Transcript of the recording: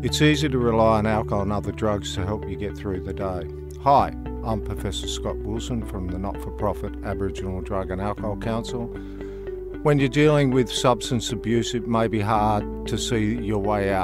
It's easy to rely on alcohol and other drugs to help you get through the day. Hi, I'm Professor Scott Wilson from the not-for-profit Aboriginal Drug and Alcohol Council. When you're dealing with substance abuse, it may be hard to see your way out.